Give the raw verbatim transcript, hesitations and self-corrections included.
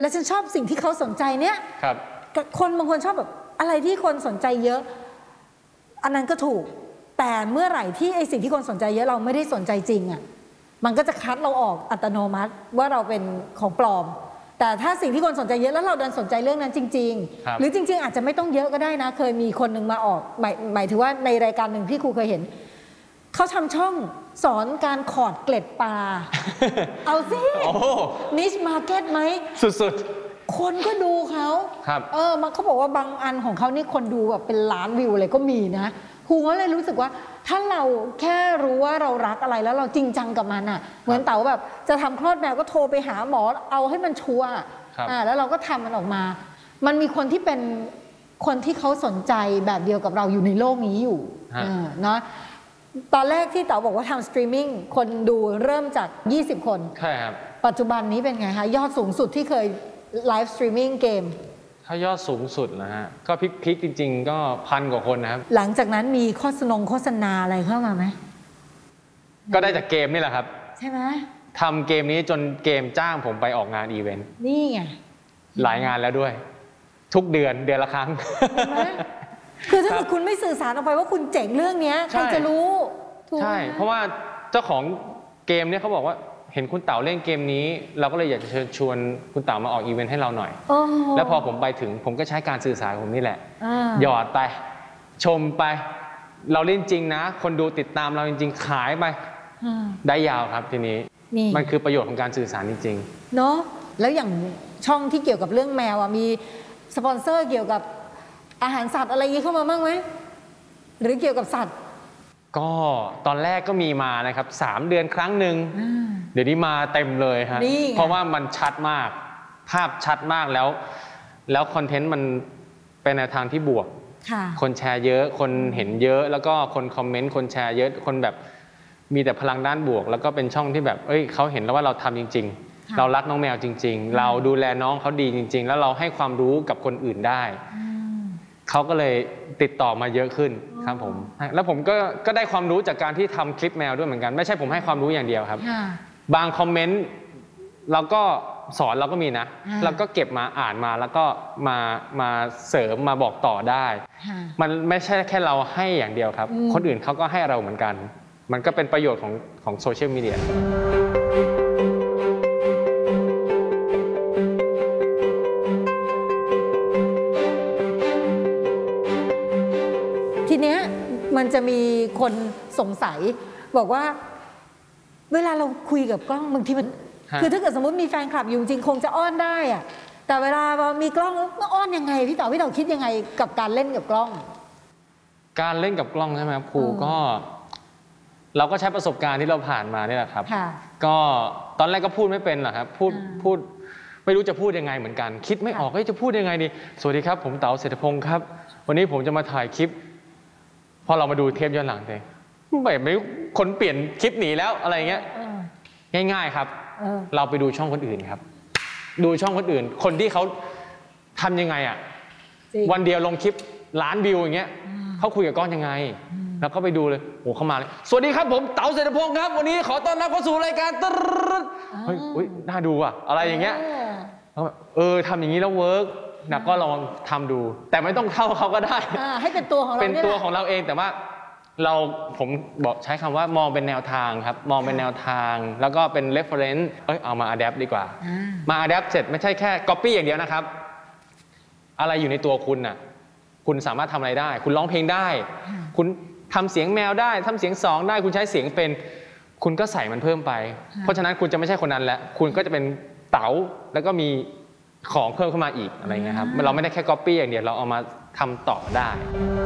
และฉันชอบสิ่งที่เขาสนใจเนี้ยครับคนบางคนชอบแบบอะไรที่คนสนใจเยอะอันนั้นก็ถูกแต่เมื่อไหร่ที่ไอสิ่งที่คนสนใจเยอะเราไม่ได้สนใจจริงอ่ะมันก็จะคัดเราออกอัตโนมัติว่าเราเป็นของปลอมแต่ถ้าสิ่งที่คนสนใจเยอะแล้วเราดันสนใจเรื่องนั้นจริงๆหรือจริงๆอาจจะไม่ต้องเยอะก็ได้นะเคยมีคนหนึ่งมาออกหมายหมายถึงว่าในรายการหนึ่งที่ครูเคยเห็นเขาทำช่องสอนการขอดเกล็ดปลา เอาสินิชมาร์เก็ตไหมสุดๆคนก็ดูเขาครับเออเขาบอกว่าบางอันของเขานี่คนดูแบบเป็นล้านวิวอะไรก็มีนะครูก็เลยรู้สึกว่าถ้าเราแค่รู้ว่าเรารักอะไรแล้วเราจริงจังกับมันอ่ะเหมือนเต๋าแบบจะทำคลอดแมวก็โทรไปหาหมอเอาให้มันชัวร์อ่าแล้วเราก็ทำมันออกมามันมีคนที่เป็นคนที่เขาสนใจแบบเดียวกับเราอยู่ในโลกนี้อยู่เนาะตอนแรกที่เต๋าบอกว่าทำสตรีมมิ่งคนดูเริ่มจากยี่สิบคนใช่ครับปัจจุบันนี้เป็นไงคะยอดสูงสุดที่เคยไลฟ์สตรีมมิ่งเกมถ้ายอดสูงสุดนะฮะก็พลิกๆจริงๆก็พันกว่าคนนะครับหลังจากนั้นมีโฆษณงโฆษณาอะไรเข้ามาไหมก็ได้จากเกมนี่แหละครับใช่ไหมทำเกมนี้จนเกมจ้างผมไปออกงานอีเวนต์นี่ไงหลายงานแล้วด้วยทุกเดือนเดือนละครั้งคือถ้าเกิดคุณไม่สื่อสารออกไปว่าคุณเจ๋งเรื่องนี้ใครจะรู้ใช่เพราะว่าเจ้าของเกมเนี่ยเขาบอกว่าเห็นคุณเต๋าเล่นเกมนี้เราก็เลยอยากจะเชิญชวนคุณเต๋ามาออกอีเวนต์ให้เราหน่อยแล้วพอผมไปถึงผมก็ใช้การสื่อสารผมนี่แหละหยอดไปชมไปเราเล่นจริงนะคนดูติดตามเราจริงๆขายไปได้ยาวครับทีนี้มันคือประโยชน์ของการสื่อสารจริงๆเนาะแล้วอย่างช่องที่เกี่ยวกับเรื่องแมวอ่ะมีสปอนเซอร์เกี่ยวกับอาหารสัตว์อะไรอย่างนี้เข้ามาบ้างไหมหรือเกี่ยวกับสัตว์ก็ตอนแรกก็มีมานะครับสามเดือนครั้งหนึ่งเดี๋ยวนี้มาเต็มเลยฮะเพราะว่ามันชัดมากภาพชัดมากแล้วแล้วคอนเทนต์มันเป็นในทางที่บวกคนแชร์เยอะคนเห็นเยอะแล้วก็คนคอมเมนต์คนแชร์เยอะคนแบบมีแต่พลังด้านบวกแล้วก็เป็นช่องที่แบบเอ้ยเขาเห็นแล้วว่าเราทำจริงๆเรารักน้องแมวจริงๆเราดูแลน้องเขาดีจริงๆแล้วเราให้ความรู้กับคนอื่นได้เขาก็เลยติดต่อมาเยอะขึ้นครับผมแล้วผมก็ก็ได้ความรู้จากการที่ทำคลิปแมวด้วยเหมือนกันไม่ใช่ผมให้ความรู้อย่างเดียวครับบางคอมเมนต์เราก็สอนเราก็มีนะเราก็เก็บมาอ่านมาแล้วก็มามาเสริมมาบอกต่อได้มันไม่ใช่แค่เราให้อย่างเดียวครับคนอื่นเขาก็ให้เราเหมือนกันมันก็เป็นประโยชน์ของของโซเชียลมีเดียทีเนี้ยมันจะมีคนสงสัยบอกว่าเวลาเราคุยกับกล้องบางทีมันคือถ้าเกิดสมมติมีแฟนคลับอยู่จริงคงจะอ้อนได้อะแต่เวลามีกล้องก็อ้อนยังไงพี่เต๋อพี่เต๋อคิดยังไงกับการเล่นกับกล้องการเล่นกับกล้องใช่ไหมครับครูก็เราก็ใช้ประสบการณ์ที่เราผ่านมานี่แหละครับก็ตอนแรกก็พูดไม่เป็นหรอกครับพูดพูดไม่รู้จะพูดยังไงเหมือนกันคิดไม่ออกว่าจะพูดยังไงดีสวัสดีครับผมเต๋าเศรษฐพงศ์ครับวันนี้ผมจะมาถ่ายคลิปพอเรามาดูเทปย้อนหลังเองแบบไม่คนเปลี่ยนคลิปหนีแล้วอะไรเงี้ยง่ายๆครับเราไปดูช่องคนอื่นครับดูช่องคนอื่นคนที่เขาทำยังไงอ่ะวันเดียวลงคลิปล้านวิวอย่างเงี้ยเขาคุยกับกล้องยังไงแล้วก็ไปดูเลยโอ้เข้ามาเลยสวัสดีครับผมเต๋าเศรษฐพงศ์ครับวันนี้ขอต้อนรับเข้าสู่รายการตึ๊ดเฮ้ยอุ้ยน่าดูอ่ะอะไรอย่างเงี้ยเออทำอย่างนี้แล้วเวิร์กนะก็ลองทำดูแต่ไม่ต้องเข้าเขาก็ได้ให้เป็นตัวของเราเป็นตัวของเราเองแต่ว่าเราผมบอกใช้คำว่ามองเป็นแนวทางครับมองเป็นแนวทางแล้วก็เป็น reference เอ้ยเอามา adapt ดีกว่ามา adapt เสร็จไม่ใช่แค่ copy อย่างเดียวนะครับอะไรอยู่ในตัวคุณน่ะคุณสามารถทำอะไรได้คุณร้องเพลงได้คุณทำเสียงแมวได้ทำเสียงสองได้คุณใช้เสียงเป็นคุณก็ใส่มันเพิ่มไปเพราะฉะนั้นคุณจะไม่ใช่คนนั้นแล้วคุณก็จะเป็นเต๋าแล้วก็มีของเพิ่มเข้ามาอีกอะไรเงี้ยครับเราไม่ได้แค่ copy อย่างเดียวเราเอามาทำต่อได้